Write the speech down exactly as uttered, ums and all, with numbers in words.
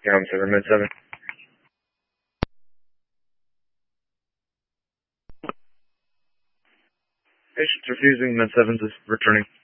Yeah, I'm seven, Med seven. Patient's refusing, Med seven's is returning.